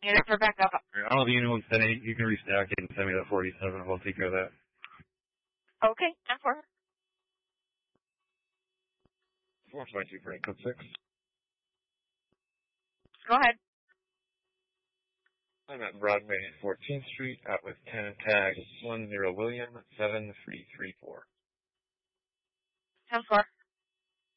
Need it for backup. I don't know if you know, you can restack it and send me that 47. We'll take care of that. Okay, 10-4. 422 for code 6. Go ahead. I'm at Broadway 14th Street, out with tenant tag 10 William 7334. 10-4.